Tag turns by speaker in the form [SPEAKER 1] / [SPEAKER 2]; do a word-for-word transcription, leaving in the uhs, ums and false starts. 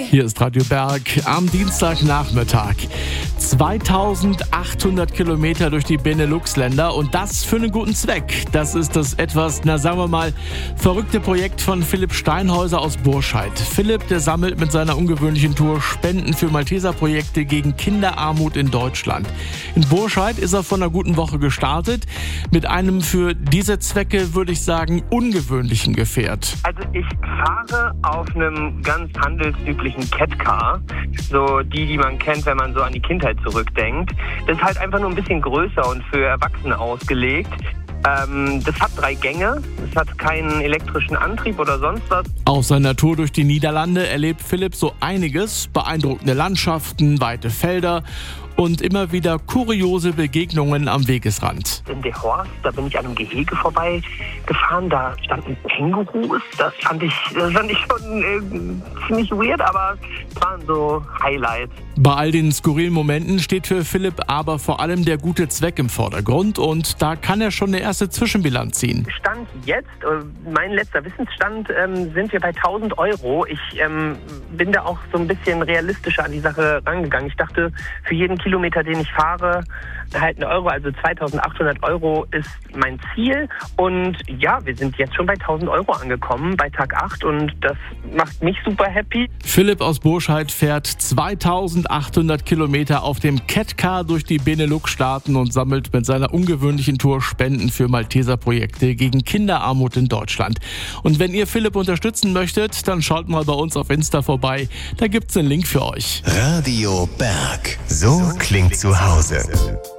[SPEAKER 1] Hier ist Radio Berg am Dienstagnachmittag. zweitausendachthundert Kilometer durch die Benelux-Länder und das für einen guten Zweck. Das ist das etwas, na sagen wir mal, verrückte Projekt von Philipp Steinhäuser aus Burscheid. Philipp, der sammelt mit seiner ungewöhnlichen Tour Spenden für Malteser-Projekte gegen Kinderarmut in Deutschland. In Burscheid ist er vor einer guten Woche gestartet mit einem für diese Zwecke, würde ich sagen, ungewöhnlichen Gefährt.
[SPEAKER 2] Also ich fahre auf einem ganz handelsüblichen Catcar, so die, die man kennt, wenn man so an die Kindheit zurückdenkt. Das ist halt einfach nur ein bisschen größer und für Erwachsene ausgelegt. Ähm, das hat drei Gänge, es hat keinen elektrischen Antrieb oder sonst was.
[SPEAKER 1] Auf seiner Tour durch die Niederlande erlebt Philipp so einiges, beeindruckende Landschaften, weite Felder und immer wieder kuriose Begegnungen am Wegesrand.
[SPEAKER 2] In der Horst, da bin ich an einem Gehege vorbeigefahren, da standen Kängurus. Das fand ich, das fand ich schon äh, ziemlich weird, aber es waren so Highlights.
[SPEAKER 1] Bei all den skurrilen Momenten steht für Philipp aber vor allem der gute Zweck im Vordergrund und da kann er schon eine erste Zwischenbilanz ziehen.
[SPEAKER 2] Stand jetzt, mein letzter Wissensstand, ähm, sind wir bei tausend Euro. Ich ähm, bin da auch so ein bisschen realistischer an die Sache rangegangen. Ich dachte, für jeden Kilometer, den ich fahre, halt ein Euro, also zweitausendachthundert Euro ist mein Ziel. Und ja, wir sind jetzt schon bei tausend Euro angekommen, bei Tag acht und das macht mich super happy.
[SPEAKER 1] Philipp aus Burscheid fährt zweitausendachthundert Kilometer auf dem Catcar durch die Benelux-Staaten und sammelt mit seiner ungewöhnlichen Tour Spenden für Malteser-Projekte gegen Kinderarmut in Deutschland. Und wenn ihr Philipp unterstützen möchtet, dann schaut mal bei uns auf Insta vorbei. Da gibt's einen Link für euch.
[SPEAKER 3] Radio Berg. So klingt zu Hause.